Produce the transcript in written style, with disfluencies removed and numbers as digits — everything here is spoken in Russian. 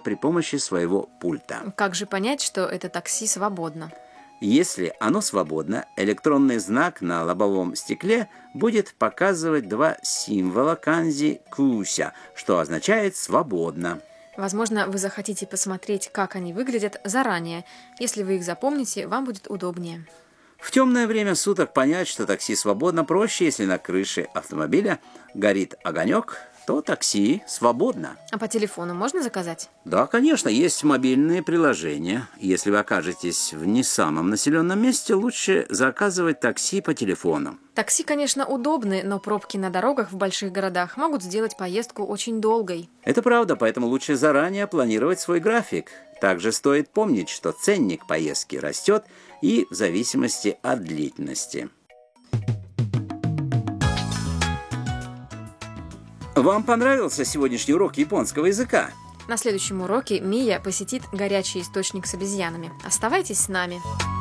при помощи своего пульта. Как же понять, что это такси свободно? Если оно свободно, электронный знак на лобовом стекле будет показывать два символа канзи «куся», что означает «свободно». Возможно, вы захотите посмотреть, как они выглядят заранее. Если вы их запомните, вам будет удобнее. В темное время суток понять, что такси свободно, проще, если на крыше автомобиля горит огонек, то такси свободно. А по телефону можно заказать? Да, конечно, есть мобильные приложения. Если вы окажетесь в не самом населенном месте, лучше заказывать такси по телефону. Такси, конечно, удобны, но пробки на дорогах в больших городах могут сделать поездку очень долгой. Это правда, поэтому лучше заранее планировать свой график. Также стоит помнить, что ценник поездки растет и в зависимости от длительности. Вам понравился сегодняшний урок японского языка? На следующем уроке Мия посетит горячий источник с обезьянами. Оставайтесь с нами.